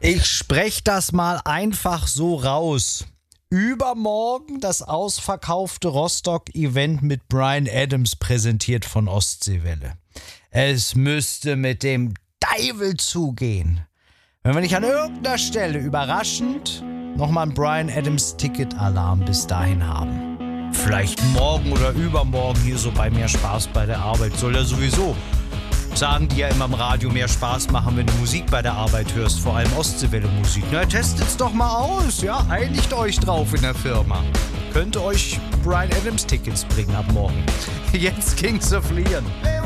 Ich spreche das mal einfach so raus. Übermorgen das ausverkaufte Rostock-Event mit Bryan Adams präsentiert von Ostseewelle. Es müsste mit dem Teufel zugehen, wenn wir nicht an irgendeiner Stelle überraschend nochmal einen Bryan Adams Ticket-Alarm bis dahin haben. Vielleicht morgen oder übermorgen hier so bei Mehr Spaß bei der Arbeit. Soll ja sowieso, sagen die ja immer im Radio, mehr Spaß machen, wenn du Musik bei der Arbeit hörst, vor allem Ostseewelle-Musik. Na, testet's doch mal aus, ja, einigt euch drauf in der Firma. Könnte euch Bryan Adams Tickets bringen ab morgen. Jetzt Kings of Leon.